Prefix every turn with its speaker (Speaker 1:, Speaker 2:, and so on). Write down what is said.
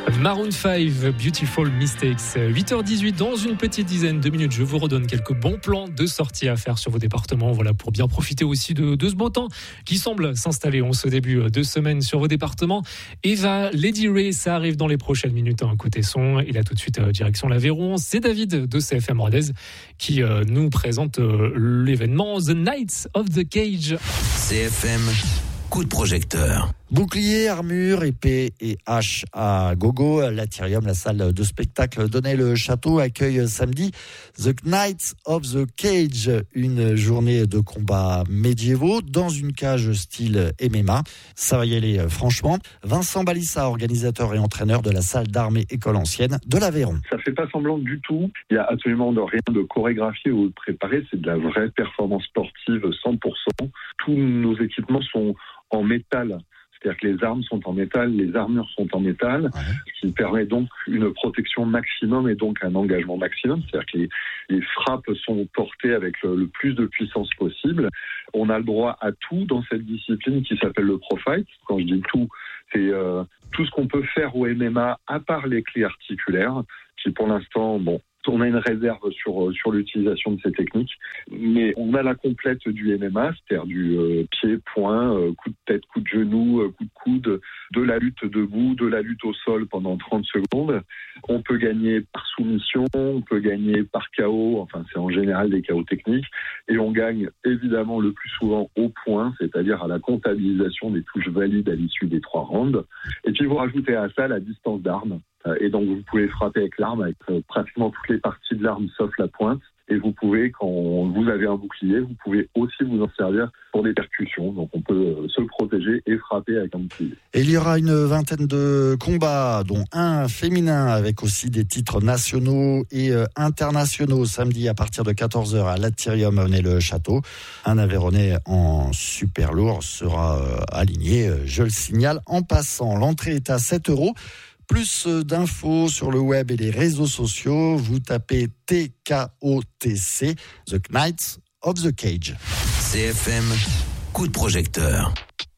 Speaker 1: Maroon 5, Beautiful Mistakes. 8h18, dans une petite dizaine de minutes, je vous redonne quelques bons plans de sortie à faire sur vos départements. Voilà, pour bien profiter aussi de ce beau temps qui semble s'installer en ce début de semaine sur vos départements. Eva, Lady Ray, ça arrive dans les prochaines minutes. Côté son, et là tout de suite, direction l'Aveyron. C'est David de CFM Rodez qui nous présente l'événement The Knights of the Cage.
Speaker 2: CFM, coup de projecteur.
Speaker 3: Bouclier, armure, épée et hache à gogo. L'Athirium, la salle de spectacle d'Onnay-le-Château, accueille samedi The Knights of the Cage, une journée de combats médiévaux dans une cage style MMA. Ça va y aller franchement. Vincent Balissa, organisateur et entraîneur de la salle d'armes école ancienne de l'Aveyron.
Speaker 4: Ça fait pas semblant du tout. Il y a absolument rien de chorégraphié ou de préparé. C'est de la vraie performance sportive 100%. Tous nos équipements sont en métal. C'est-à-dire que les armes sont en métal, les armures sont en métal, ce qui permet donc une protection maximum et donc un engagement maximum. C'est-à-dire que les frappes sont portées avec le plus de puissance possible. On a le droit à tout dans cette discipline qui s'appelle le pro fight. Quand je dis tout, c'est tout ce qu'on peut faire au MMA à part les clés articulaires, qui pour l'instant, on a une réserve sur l'utilisation de ces techniques, mais on a la complète du MMA, c'est-à-dire du pied, poing, coup de tête, coup de genou, coup de coude, de la lutte debout, de la lutte au sol pendant 30 secondes. On peut gagner par soumission, on peut gagner par KO, enfin c'est en général des KO techniques, et on gagne évidemment le plus souvent au point, c'est-à-dire à la comptabilisation des touches valides à l'issue des 3 rounds. Et puis vous rajoutez à ça la distance d'arme. Et donc vous pouvez frapper avec l'arme, avec pratiquement toutes les parties de l'arme sauf la pointe. Et vous pouvez, quand vous avez un bouclier, vous pouvez aussi vous en servir pour des percussions. Donc on peut se protéger et frapper avec un bouclier.
Speaker 3: Et il y aura une vingtaine de combats, dont un féminin avec aussi des titres nationaux et internationaux samedi à partir de 14h à l'Athirium àOnnay-le-Château. Un Aveyronnais en super lourd sera aligné, je le signale en passant. L'entrée est à 7 €. Plus d'infos sur le web et les réseaux sociaux, vous tapez TKOTC, The Knights of the Cage.
Speaker 2: CFM, coup de projecteur.